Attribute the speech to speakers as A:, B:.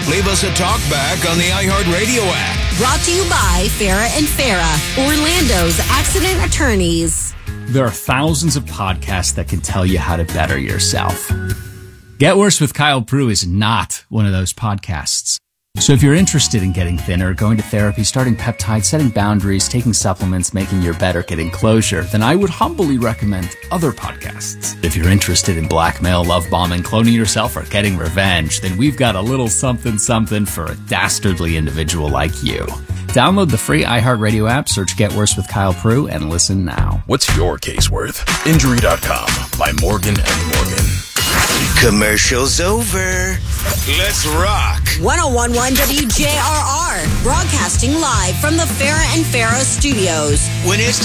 A: Leave us a talk back on the iHeartRadio app.
B: Brought to you by Farah and Farah, Orlando's accident attorneys.
C: There are thousands of podcasts that can tell you how to better yourself. Get Worse with Kyle Prue is not one of those podcasts. So if you're interested in getting thinner, going to therapy, starting peptides, setting boundaries, taking supplements, making your better, getting closure, then I would humbly recommend other podcasts. If you're interested in blackmail, love bombing, cloning yourself, or getting revenge, then we've got a little something for a dastardly individual like you. Download the free iHeartRadio app, search Get Worse with Kyle Prue, and listen now.
D: What's your case worth? Injury.com by Morgan & Morgan.
A: Commercial's over. Let's rock.
B: 101.1 WJRR, broadcasting live from the Farah and Farah studios.
A: When it's